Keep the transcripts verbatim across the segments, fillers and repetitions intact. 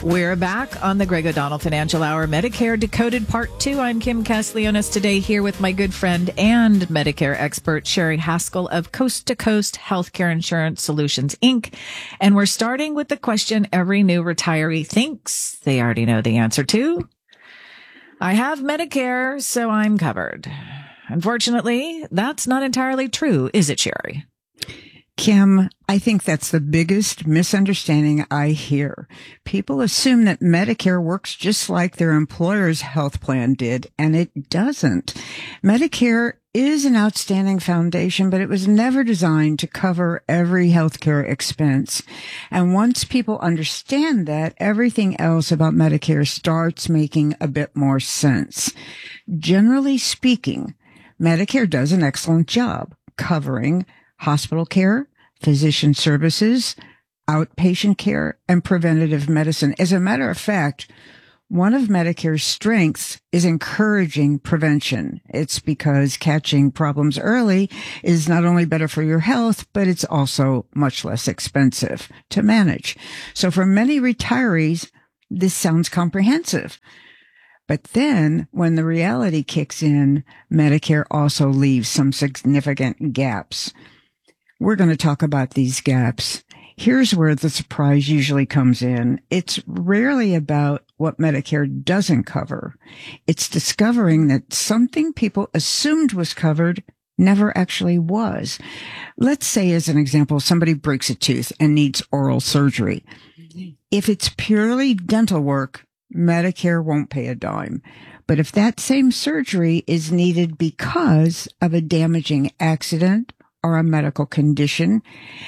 We're back on the Greg O'Donnell Financial Hour, Medicare Decoded Part two. I'm Kim Castellanos today here with my good friend and Medicare expert, Sherry Haskell of Coast to Coast Healthcare Insurance Solutions, Incorporated. And we're starting with the question every new retiree thinks they already know the answer to. I have Medicare, so I'm covered. Unfortunately, that's not entirely true, is it, Sherry? Kim, I think that's the biggest misunderstanding I hear. People assume that Medicare works just like their employer's health plan did, and it doesn't. Medicare is an outstanding foundation, but it was never designed to cover every healthcare expense. And once people understand that, everything else about Medicare starts making a bit more sense. Generally speaking, Medicare does an excellent job covering hospital care, physician services, outpatient care, and preventative medicine. As a matter of fact, one of Medicare's strengths is encouraging prevention. It's because catching problems early is not only better for your health, but it's also much less expensive to manage. So for many retirees, this sounds comprehensive. But then when the reality kicks in, Medicare also leaves some significant gaps. We're going to talk about these gaps. Here's where the surprise usually comes in. It's rarely about what Medicare doesn't cover. It's discovering that something people assumed was covered never actually was. Let's say, as an example, somebody breaks a tooth and needs oral surgery. If it's purely dental work, Medicare won't pay a dime. But if that same surgery is needed because of a damaging accident or a medical condition,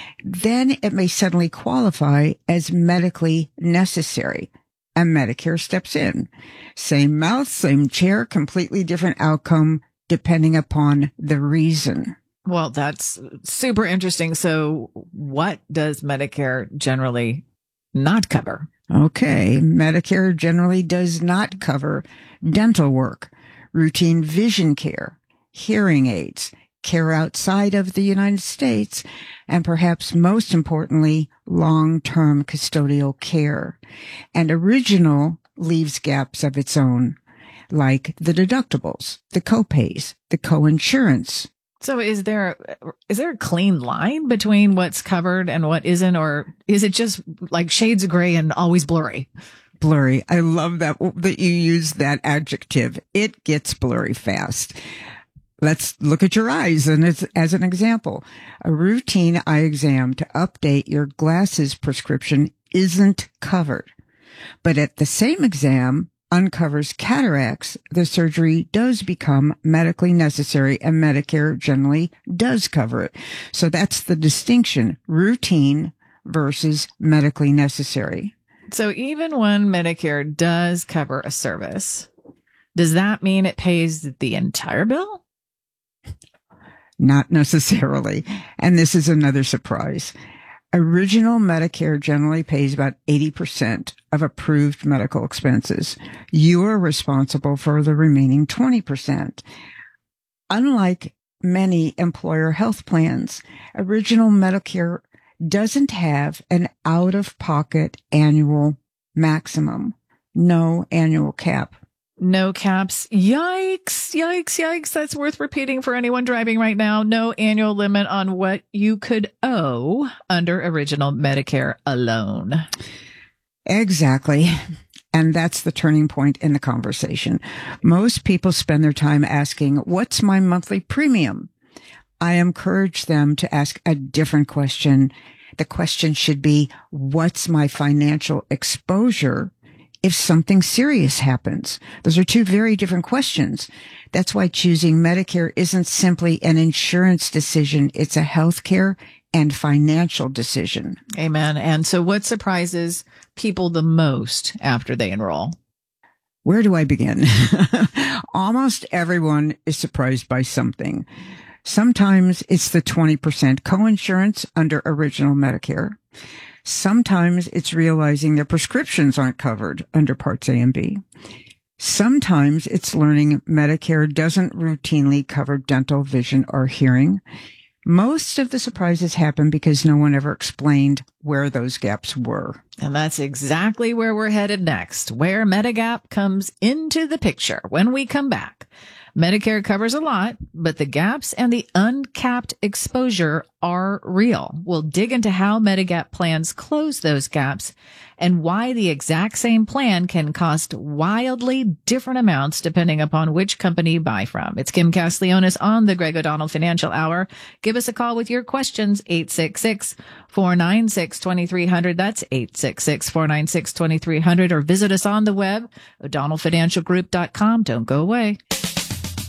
then it may suddenly qualify as medically necessary, and Medicare steps in. Same mouth, same chair, completely different outcome depending upon the reason. Well, that's super interesting. So what does Medicare generally not cover? Okay, Medicare generally does not cover dental work, routine vision care, hearing aids, care outside of the United States, and perhaps most importantly, long-term custodial care. And Original leaves gaps of its own, like the deductibles, the copays, the coinsurance. So is there, is there a clean line between what's covered and what isn't, or is it just like shades of gray and always blurry? Blurry. I love that, that you use that adjective. It gets blurry fast. Let's look at your eyes and it's, as an example. A routine eye exam to update your glasses prescription isn't covered. But at the same exam uncovers cataracts, the surgery does become medically necessary and Medicare generally does cover it. So that's the distinction, routine versus medically necessary. So even when Medicare does cover a service, does that mean it pays the entire bill? Not necessarily. And this is another surprise. Original Medicare generally pays about eighty percent of approved medical expenses. You are responsible for the remaining twenty percent. Unlike many employer health plans, Original Medicare doesn't have an out-of-pocket annual maximum. No annual cap. No caps. Yikes, yikes, yikes. That's worth repeating for anyone driving right now. No annual limit on what you could owe under Original Medicare alone. Exactly. And that's the turning point in the conversation. Most people spend their time asking, what's my monthly premium? I encourage them to ask a different question. The question should be, what's my financial exposure if something serious happens? Those are two very different questions. That's why choosing Medicare isn't simply an insurance decision. It's a healthcare and financial decision. Amen. And so what surprises people the most after they enroll? Where do I begin? Almost everyone is surprised by something. Sometimes it's the twenty percent coinsurance under Original Medicare. Sometimes it's realizing their prescriptions aren't covered under Parts A and B. Sometimes it's learning Medicare doesn't routinely cover dental, vision, or hearing. Most of the surprises happen because no one ever explained where those gaps were. And that's exactly where we're headed next, where Medigap comes into the picture. When we come back, Medicare covers a lot, but the gaps and the uncapped exposure are real. We'll dig into how Medigap plans close those gaps and why the exact same plan can cost wildly different amounts depending upon which company you buy from. It's Kim Castellonis on the Greg O'Donnell Financial Hour. Give us a call with your questions, eight six six, four nine six, two three zero zero. That's eight six six, four nine six, two three zero zero, or visit us on the web, o'donnell financial group dot com. Don't go away.